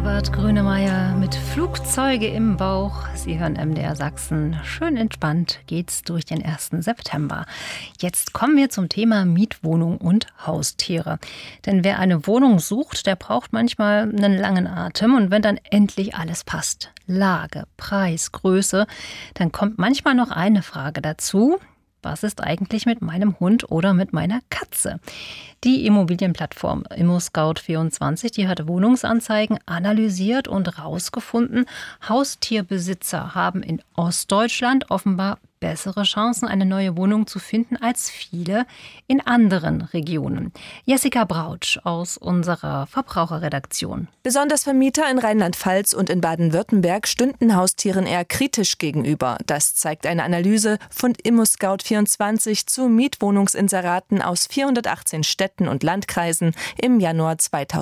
Herbert Grönemeyer mit Flugzeuge im Bauch. Sie hören MDR Sachsen. Schön entspannt geht's durch den 1. September. Jetzt kommen wir zum Thema Mietwohnung und Haustiere. Denn wer eine Wohnung sucht, der braucht manchmal einen langen Atem. Und wenn dann endlich alles passt, Lage, Preis, Größe, dann kommt manchmal noch eine Frage dazu. Was ist eigentlich mit meinem Hund oder mit meiner Katze? Die Immobilienplattform ImmoScout24, die hat Wohnungsanzeigen analysiert und rausgefunden, Haustierbesitzer haben in Ostdeutschland offenbar bessere Chancen, eine neue Wohnung zu finden als viele in anderen Regionen. Jessica Brautsch aus unserer Verbraucherredaktion. Besonders Vermieter in Rheinland-Pfalz und in Baden-Württemberg stünden Haustieren eher kritisch gegenüber. Das zeigt eine Analyse von ImmoScout24 zu Mietwohnungsinseraten aus 418 Städten und Landkreisen im Januar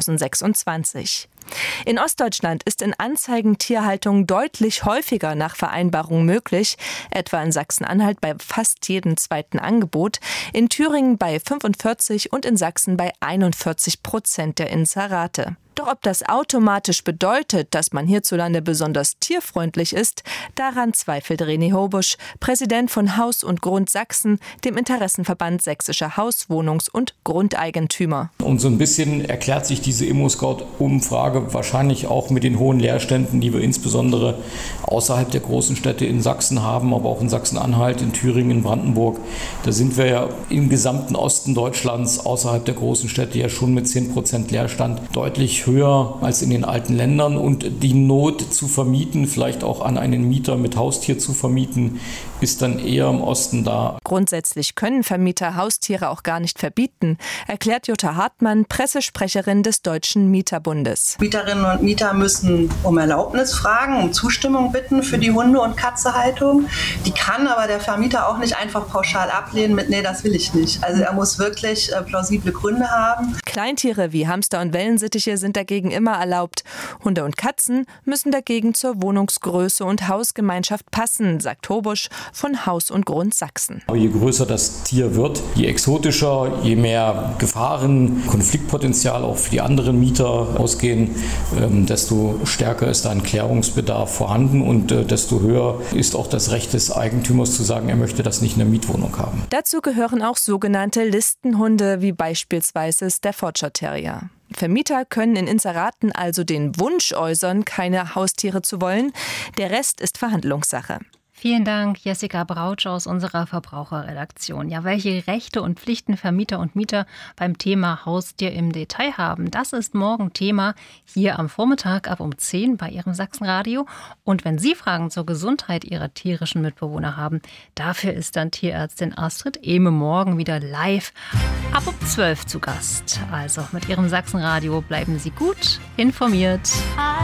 2026. In Ostdeutschland ist in Anzeigen Tierhaltung deutlich häufiger nach Vereinbarung möglich, etwa in Sachsen-Anhalt bei fast jedem zweiten Angebot, in Thüringen bei 45% und in Sachsen bei 41% der Inserate. Doch ob das automatisch bedeutet, dass man hierzulande besonders tierfreundlich ist, daran zweifelt René Hobusch, Präsident von Haus und Grund Sachsen, dem Interessenverband sächsischer Hauswohnungs- und Grundeigentümer. Und so ein bisschen erklärt sich diese ImmoScout-Umfrage wahrscheinlich auch mit den hohen Leerständen, die wir insbesondere außerhalb der großen Städte in Sachsen haben, aber auch in Sachsen-Anhalt, in Thüringen, in Brandenburg. Da sind wir ja im gesamten Osten Deutschlands außerhalb der großen Städte ja schon mit 10% Leerstand deutlich höher als in den alten Ländern, und die Not zu vermieten, vielleicht auch an einen Mieter mit Haustier zu vermieten, ist dann eher im Osten da. Grundsätzlich können Vermieter Haustiere auch gar nicht verbieten, erklärt Jutta Hartmann, Pressesprecherin des Deutschen Mieterbundes. Mieterinnen und Mieter müssen um Erlaubnis fragen, um Zustimmung bitten für die Hunde- und Katzehaltung. Die kann aber der Vermieter auch nicht einfach pauschal ablehnen mit „Nee, das will ich nicht". Also er muss wirklich plausible Gründe haben. Kleintiere wie Hamster und Wellensittiche sind dagegen immer erlaubt. Hunde und Katzen müssen dagegen zur Wohnungsgröße und Hausgemeinschaft passen, sagt Hobusch von Haus und Grund Sachsen. Aber je größer das Tier wird, je exotischer, je mehr Gefahren, Konfliktpotenzial auch für die anderen Mieter ausgehen, desto stärker ist da ein Klärungsbedarf vorhanden, und desto höher ist auch das Recht des Eigentümers zu sagen, er möchte das nicht in der Mietwohnung haben. Dazu gehören auch sogenannte Listenhunde wie beispielsweise Staffordshire Terrier. Vermieter können in Inseraten also den Wunsch äußern, keine Haustiere zu wollen. Der Rest ist Verhandlungssache. Vielen Dank, Jessica Brautsch aus unserer Verbraucherredaktion. Ja, welche Rechte und Pflichten Vermieter und Mieter beim Thema Haustier im Detail haben, das ist morgen Thema hier am Vormittag ab um 10 bei Ihrem Sachsenradio. Und wenn Sie Fragen zur Gesundheit Ihrer tierischen Mitbewohner haben, dafür ist dann Tierärztin Astrid Ehme morgen wieder live ab um 12 zu Gast. Also mit Ihrem Sachsenradio bleiben Sie gut informiert.